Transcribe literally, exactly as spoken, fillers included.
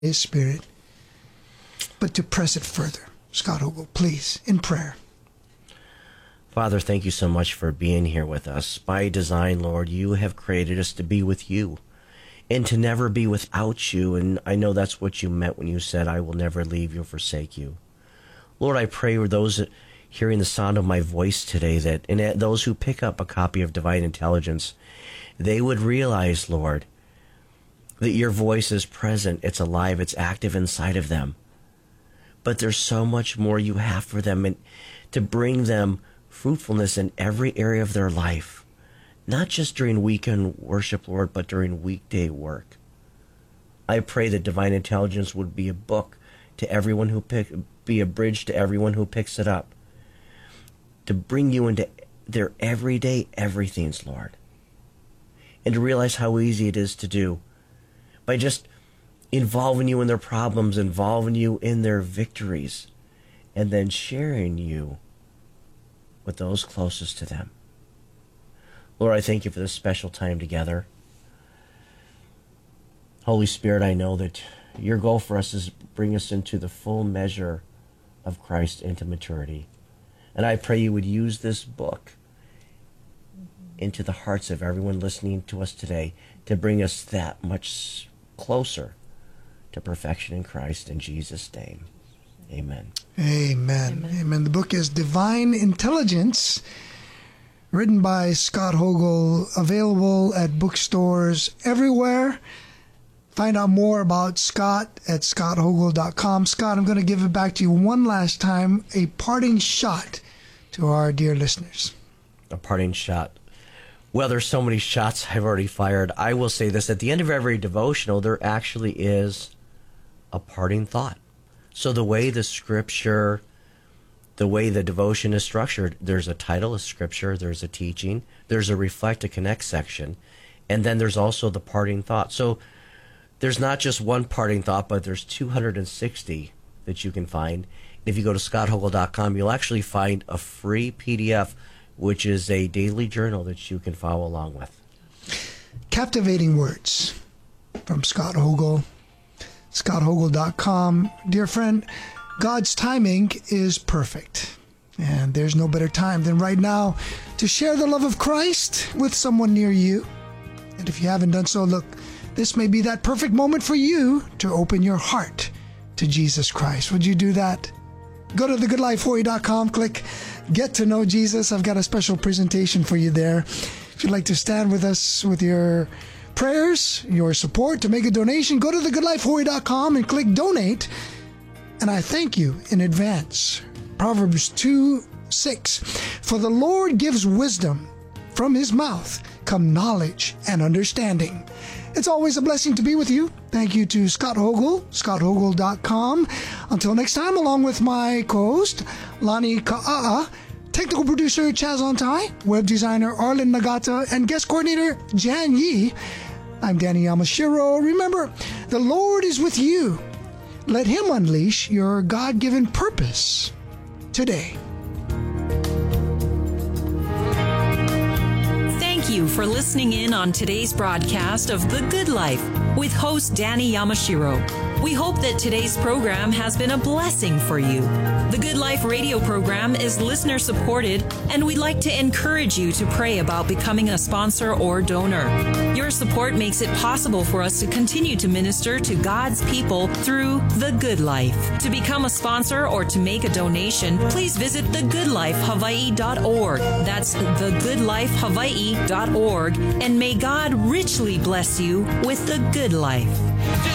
His Spirit, but to press it further. Scott Hogel, please, in prayer. Father, thank you so much for being here with us. By design, Lord, you have created us to be with you and to never be without you. And I know that's what you meant when you said, I will never leave you or forsake you. Lord, I pray for those hearing the sound of my voice today, that and those who pick up a copy of Divine Intelligence, they would realize, Lord, that your voice is present, it's alive, it's active inside of them. But there's so much more you have for them, and to bring them fruitfulness in every area of their life, not just during weekend worship, Lord, but during weekday work. I pray that Divine Intelligence would be a book to everyone who pick, be a bridge to everyone who picks it up, to bring you into their everyday everythings, Lord, and to realize how easy it is to do by just involving you in their problems, involving you in their victories, and then sharing you with those closest to them. Lord, I thank you for this special time together. Holy Spirit, I know that your goal for us is to bring us into the full measure of Christ, into maturity. And I pray you would use this book into the hearts of everyone listening to us today to bring us that much closer to perfection in Christ, in Jesus' name. Amen. Amen. Amen. Amen. The book is Divine Intelligence, written by Scott Hogel, available at bookstores everywhere. Find out more about Scott at scott hogel dot com. Scott, I'm going to give it back to you one last time, a parting shot to our dear listeners. A parting shot. Well, there's so many shots I've already fired. I will say this, at the end of every devotional, there actually is a parting thought. So the way the scripture, the way the devotion is structured, there's a title of scripture, there's a teaching, there's a reflect, a connect section, and then there's also the parting thought. So there's not just one parting thought, but there's two hundred sixty that you can find. If you go to scott hogel dot com, you'll actually find a free P D F, which is a daily journal that you can follow along with. Captivating words from Scott Hogel, scott hogel dot com. Dear friend, God's timing is perfect. And there's no better time than right now to share the love of Christ with someone near you. And if you haven't done so, look, this may be that perfect moment for you to open your heart to Jesus Christ. Would you do that? Go to the good life hawaii dot com, click Get to Know Jesus. I've got a special presentation for you there. If you'd like to stand with us with your prayers, your support, to make a donation, go to the good life hawaii dot com and click Donate. And I thank you in advance. Proverbs two six. For the Lord gives wisdom, from his mouth come knowledge and understanding. It's always a blessing to be with you. Thank you to Scott Hogel, scott hogel dot com. Until next time, along with my co-host, Lani Ka'a'a, technical producer Chaz Ontai, web designer Arlen Nagata, and guest coordinator Jan Yi, I'm Danny Yamashiro. Remember, the Lord is with you. Let him unleash your God-given purpose today. Thank you for listening in on today's broadcast of The Good Life with host Danny Yamashiro. We hope that today's program has been a blessing for you. The Good Life radio program is listener supported, and we'd like to encourage you to pray about becoming a sponsor or donor. Your support makes it possible for us to continue to minister to God's people through The Good Life. To become a sponsor or to make a donation, please visit the good life hawaii dot org. That's the good life hawaii dot org. And may God richly bless you with the good life.